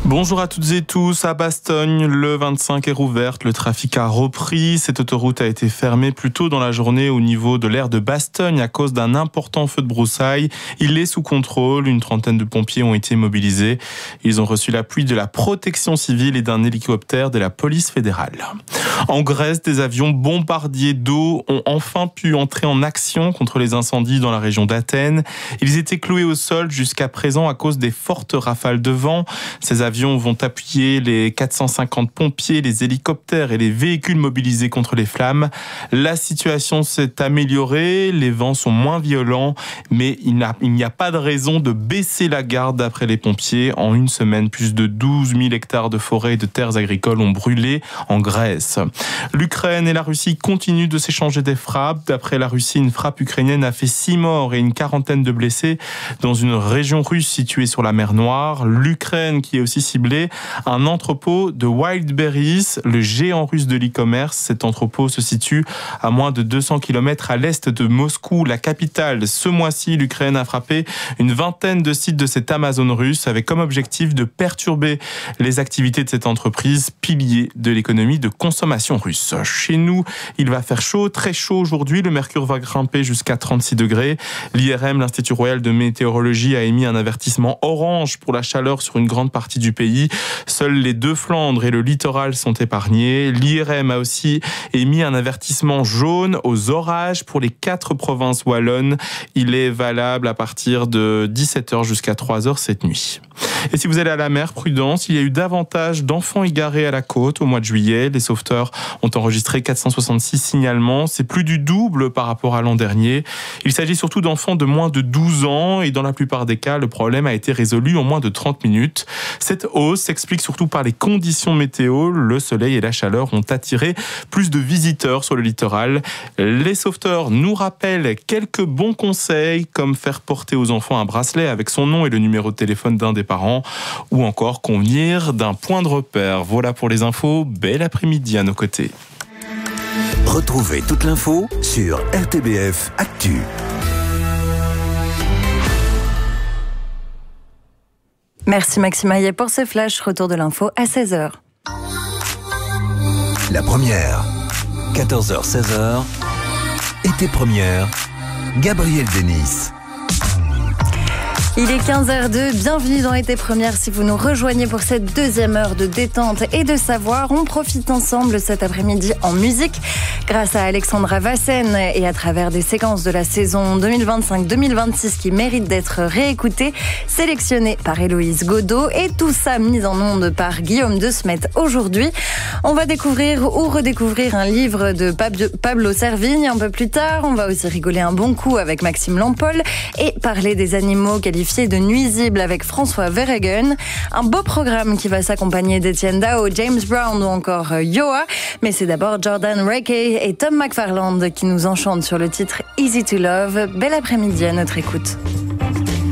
Bonjour à toutes et tous. À Bastogne, le 25 est rouverte. Le trafic a repris. Cette autoroute a été fermée plus tôt dans la journée au niveau de l'aire de Bastogne à cause d'un important feu de broussailles. Il est sous contrôle. Une trentaine de pompiers ont été mobilisés. Ils ont reçu l'appui de la protection civile et d'un hélicoptère de la police fédérale. En Grèce, des avions bombardiers d'eau ont enfin pu entrer en action contre les incendies dans la région d'Athènes. Ils étaient cloués au sol jusqu'à présent à cause des fortes rafales de vent. Ces avions vont appuyer les 450 pompiers, les hélicoptères et les véhicules mobilisés contre les flammes. La situation s'est améliorée, les vents sont moins violents, mais il n'y a pas de raison de baisser la garde d'après les pompiers. En une semaine, plus de 12 000 hectares de forêts et de terres agricoles ont brûlé en Grèce. L'Ukraine et la Russie continuent de s'échanger des frappes. D'après la Russie, une frappe ukrainienne a fait 6 morts et une quarantaine de blessés dans une région russe située sur la mer Noire. L'Ukraine qui est aussi ciblé un entrepôt de Wildberries, le géant russe de l'e-commerce. Cet entrepôt se situe à moins de 200 km à l'est de Moscou, la capitale. Ce mois-ci, l'Ukraine a frappé une vingtaine de sites de cette Amazon russe avec comme objectif de perturber les activités de cette entreprise, pilier de l'économie de consommation russe. Chez nous, il va faire chaud, très chaud aujourd'hui. Le mercure va grimper jusqu'à 36 degrés. L'IRM, l'Institut Royal de Météorologie, a émis un avertissement orange pour la chaleur sur une grande partie du pays. Seuls les deux Flandres et le littoral sont épargnés. L'IRM a aussi émis un avertissement jaune aux orages pour les 4 provinces wallonnes. Il est valable à partir de 17h jusqu'à 3h cette nuit. Et si vous allez à la mer, prudence, il y a eu davantage d'enfants égarés à la côte au mois de juillet. Les sauveteurs ont enregistré 466 signalements. C'est plus du double par rapport à l'an dernier. Il s'agit surtout d'enfants de moins de 12 ans et dans la plupart des cas, le problème a été résolu en moins de 30 minutes. Cette hausse s'explique surtout par les conditions météo. Le soleil et la chaleur ont attiré plus de visiteurs sur le littoral. Les sauveteurs nous rappellent quelques bons conseils comme faire porter aux enfants un bracelet avec son nom et le numéro de téléphone d'un des parents ou encore convenir d'un point de repère. Voilà pour les infos. Bel après-midi à nos côtés. Retrouvez toute l'info sur RTBF Actu. Merci Maxime Hayet pour ce flash. Retour de l'info à 16h. La première, 14h-16h, été première, Gabriel Denis. Il est 15h02, bienvenue dans Été Première. Si vous nous rejoignez pour cette deuxième heure de détente et de savoir, on profite ensemble cet après-midi en musique grâce à Alexandra Vassen et à travers des séquences de la saison 2025-2026 qui méritent d'être réécoutées, sélectionnées par Héloïse Godot et tout ça mis en onde par Guillaume de Smet. Aujourd'hui, on va découvrir ou redécouvrir un livre de Pablo Servigne. Un peu plus tard, on va aussi rigoler un bon coup avec Maxime Lampol et parler des animaux qualifiés de nuisibles avec François Verheugen. Un beau programme qui va s'accompagner d'Étienne Dao, James Brown ou encore Yoa. Mais c'est d'abord Jordan Rakey et Tom McFarland qui nous enchantent sur le titre Easy to Love. Bel après-midi à notre écoute.